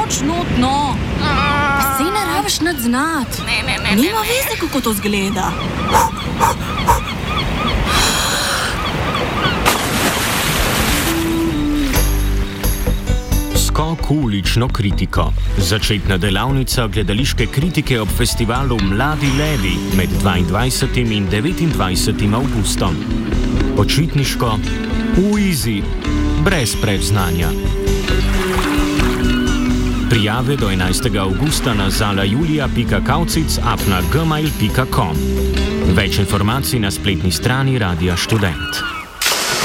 noč notno. Sej ne rabiš nad znat. Nima veze, kako to zgleda. Skok v ulično kritiko. Začetna delavnica gledališke kritike ob festivalu Mladi levi med 22. in 29. avgustom. Počitniško, v izi, brez predznanja. Prijave do 11. avgusta na zalajulia.kavcic@gmail.com. Več informacij na spletni strani Radia Študent.